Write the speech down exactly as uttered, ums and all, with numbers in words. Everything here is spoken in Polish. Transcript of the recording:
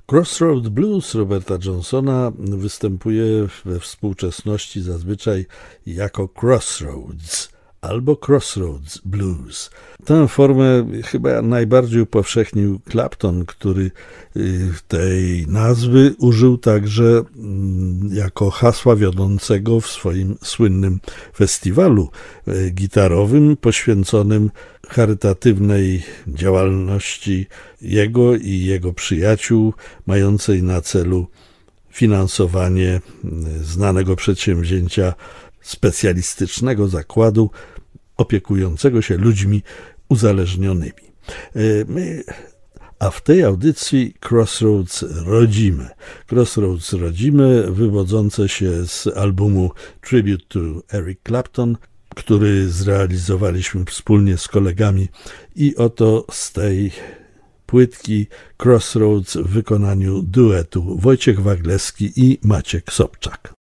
Crossroads Blues Roberta Johnsona występuje we współczesności zazwyczaj jako Crossroads albo Crossroads Blues. Tę formę chyba najbardziej upowszechnił Clapton, który tej nazwy użył także jako hasła wiodącego w swoim słynnym festiwalu gitarowym poświęconym charytatywnej działalności jego i jego przyjaciół, mającej na celu finansowanie znanego przedsięwzięcia specjalistycznego zakładu opiekującego się ludźmi uzależnionymi. My, a w tej audycji Crossroads rodzime. Crossroads rodzime wywodzące się z albumu Tribute to Eric Clapton, który zrealizowaliśmy wspólnie z kolegami, i oto z tej płytki Crossroads w wykonaniu duetu Wojciech Waglewski i Maciek Sobczak.